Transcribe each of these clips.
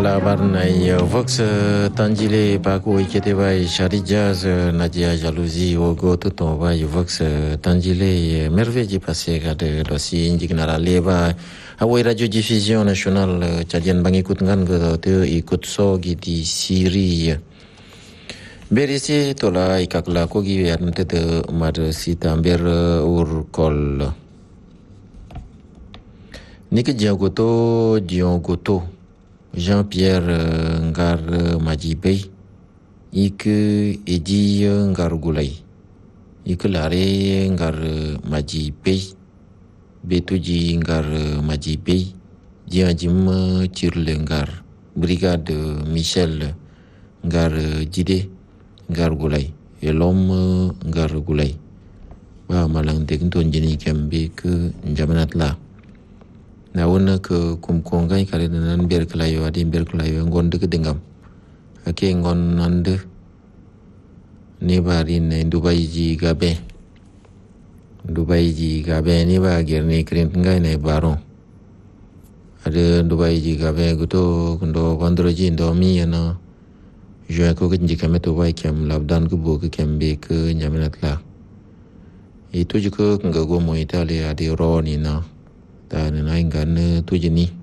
Labarnai Vox Tangile Baku Iketevai Charijaz Nadia Jalousie Ogo Tuton Vai Vox Tangile merveille passé de dossier indignara leva Awai Radio Diffusion Nationale Tchadienne Bang ikut ngan ke ikut so di Syrie Berisi tola ikakla ko gi yarnte de mad sitamber urkol Nik Diagoto Diongoto Jean-Pierre Ngar Majibey ik Edi Ngar Gulay ik Lare Ngar Majibey Betuji Ngar Majibey Diajim Chirle Ngar Brigade Michel Ngar Jide Ngar Gulay Elom Ngar Gulay Ba malang teknton jeni kembe ke jamanat la na wona ke kumkongai kale nan ber klayo adi ber klayo ngonde ke dengam ake ngon nande ne bari ne Dubai ji gabe ni ba gerne kren ngai ne baron ada Dubai ji gabe guto ndo bandroji ndo mi na je ko ke njika meto bai kem labdan ku bo ke kembe ke nyaminat la itu juga ngago mo Italia adi ro ni na dan naingan tu jeni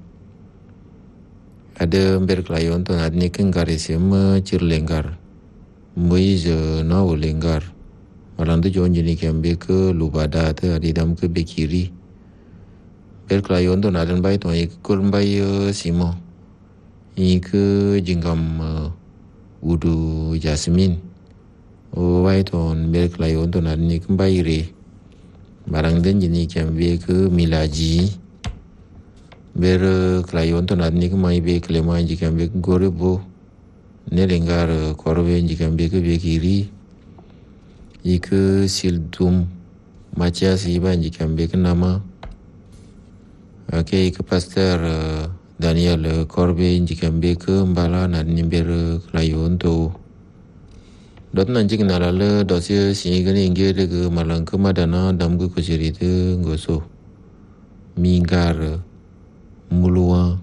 ada berkelayon tu adni kenggarisem cirlenggar muiz na ulenggar malang tu jon jeni kembe ke lubada tu adidam ke bekiri berkelayon tu nadan bai tu ikul bai simo ik jingam udu jasmin o bai tu berkelayon tu adni kembai re barang den jeni kembe ke milaji ber klayon to nadni ke mai be klema ji kembe gorebo ne lengar korbe ji kembe ke be kiri ik sildum macha si ban ji kembe ke nama ke ik pastor Daniel korbe ji kembe ke mbala nadni ber klayon to dot nanjing nalale dosia singani ingere ke malang ke madana dam ke kusirite ngoso minggar mulua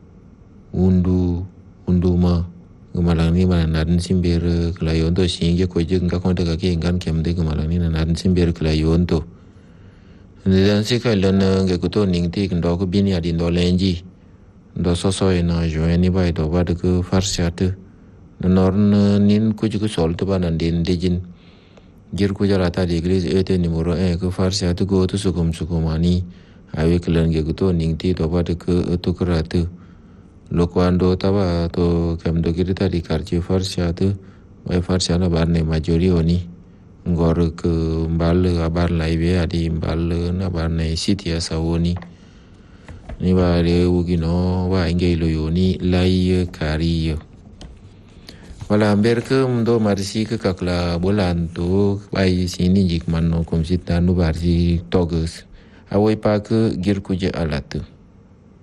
unduma gemalang ni mana nadan simber kelayon to singe ko je ngak konta ke ngan kemde gemalang ni nadan simber kelayon to dan sikalan nge kuto ningti ndo ko bini adi ndo lenji ndo soso ina joeni bai do bad ke farsiate norn nin kuj ku sol to banan din dejin gir ku jara ta di iglesia ete numero 1 ke farsia to go to sukumani awe klan ge to ningti to bad ke to kratu lokwando taba to kam do girita di karchi farsia to wai farsia na barne majori oni ngor ke mbal abar laibe adi mbal na barne sitia sawoni ni bare ugino wa ingelo yoni lai kariyo wala amber ke mdo marsi ke kakla bolan tu bai sini jik mano komsita nu barsi togus awai pa ke gir kuje alat